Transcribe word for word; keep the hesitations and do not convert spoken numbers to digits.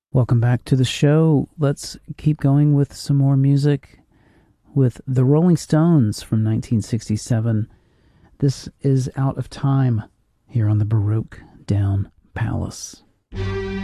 Welcome back to the show. Let's keep going with some more music with the Rolling Stones from nineteen sixty-seven. This is Out of Time here on the Baroque Down Palace.